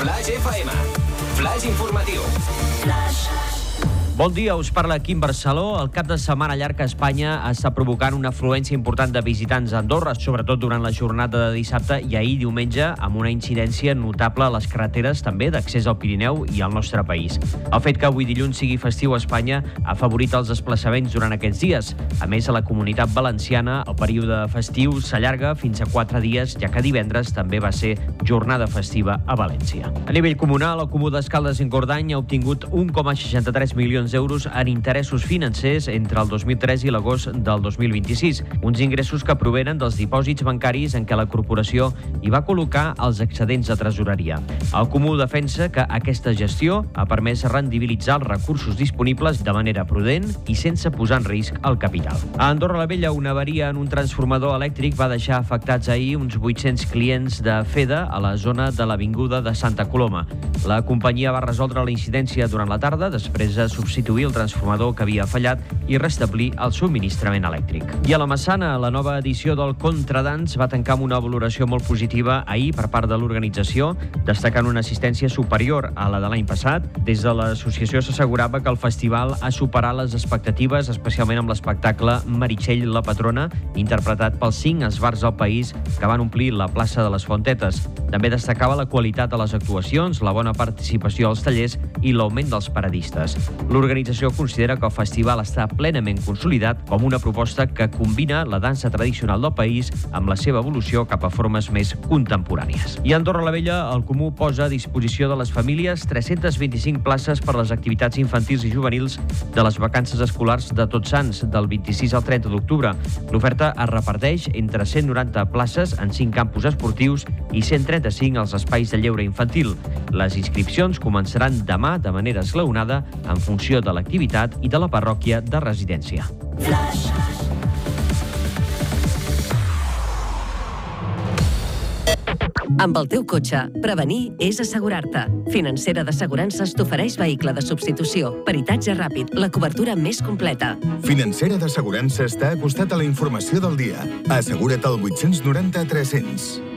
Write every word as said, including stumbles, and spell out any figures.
Flash F M. Flash informatiu. Flash. Bon dia, us parla Quim Barceló. El cap de setmana llarg a Espanya està provocant una afluència important de visitants a Andorra, sobretot durant la jornada de dissabte i ahir diumenge, amb una incidència notable a les carreteres, també d'accés al Pirineu i al nostre país. El fet que avui dilluns sigui festiu a Espanya ha afavorit els desplaçaments durant aquests dies. A més, a la Comunitat Valenciana, el període festiu s'allarga fins a quatre dies, ja que divendres també va ser jornada festiva a València. A nivell comunal, el Comú d'Escaldes i Engordany ha obtingut un coma seixanta-tres milions d'euros en interessos financers entre el dos mil tres i l'agost del dos mil vint-i-sis, uns ingressos que provenen dels dipòsits bancaris en què la corporació hi va col·locar els excedents de tresoreria. El Comú defensa que aquesta gestió ha permès rendibilitzar els recursos disponibles de manera prudent i sense posar en risc el capital. A Andorra la Vella, una avaria en un transformador elèctric va deixar afectats ahir uns vuit-cents clients de FEDA a la zona de l'avinguda de Santa Coloma. La companyia va resoldre la incidència durant la tarda després de substituir el transformador que havia fallat i restablir el subministrament elèctric. I a la Massana, la nova edició del Contradans va tancar amb una valoració molt positiva ahir per part de l'organització, destacant una assistència superior a la de l'any passat. Des de l'associació s'assegurava que el festival ha superat les expectatives, especialment amb l'espectacle Meritxell la Patrona, interpretat pels cinc esbarts del país que van omplir la plaça de les Fontetes. També destacava la qualitat de les actuacions, la bona participació als tallers i l'augment dels paradistes. L'organització considera que el festival està plenament consolidat com una proposta que combina la dansa tradicional del país amb la seva evolució cap a formes més contemporànies. I a Andorra la Vella, el Comú posa a disposició de les famílies tres-centes vint-i-cinc places per a les activitats infantils i juvenils de les vacances escolars de Tots Sants, del vint-i-sis al trenta d'octubre. L'oferta es reparteix entre cent noranta places en cinc campus esportius i cent trenta-cinc als espais de lleure infantil. Les inscripcions començaran demà de manera esglaonada en funció de l'activitat i de la parròquia de residència. Flash. Amb el teu cotxe, prevenir és assegurar-te. Financera d'Assegurances t'ofereix vehicle de substitució, peritatge ràpid, la cobertura més completa. Financera d'Assegurances t'ha acostat a la informació del dia. Assegura't al vuit noranta tres cents.